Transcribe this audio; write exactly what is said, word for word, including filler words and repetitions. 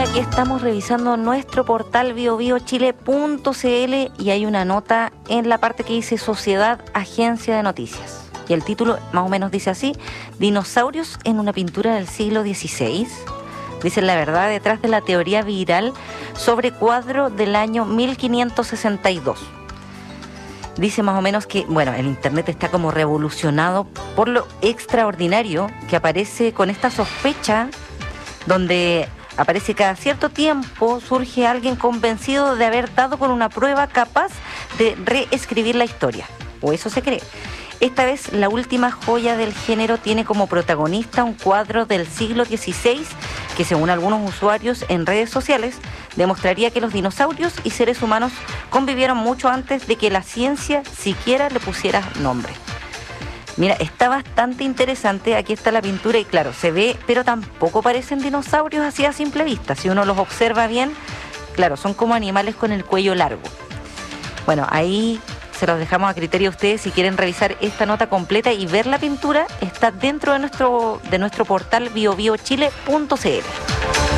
aquí estamos revisando nuestro portal bio bio chile punto c l y hay una nota en la parte que dice Sociedad Agencia de Noticias. Y el título más o menos dice así: dinosaurios en una pintura del siglo dieciséis. Dicen la verdad detrás de la teoría viral sobre cuadro del año mil quinientos sesenta y dos. Dice más o menos que, bueno, el internet está como revolucionado por lo extraordinario que aparece con esta sospecha, donde aparece cada cierto tiempo, surge alguien convencido de haber dado con una prueba capaz de reescribir la historia, o eso se cree. Esta vez la última joya del género tiene como protagonista un cuadro del siglo dieciséis que, según algunos usuarios en redes sociales, demostraría que los dinosaurios y seres humanos convivieron mucho antes de que la ciencia siquiera le pusiera nombre. Mira, está bastante interesante. Aquí está la pintura y claro, se ve, pero tampoco parecen dinosaurios así a simple vista. Si uno los observa bien, claro, son como animales con el cuello largo. Bueno, ahí se los dejamos a criterio de ustedes. Si quieren revisar esta nota completa y ver la pintura, está dentro de nuestro, de nuestro portal bio bio chile punto c l.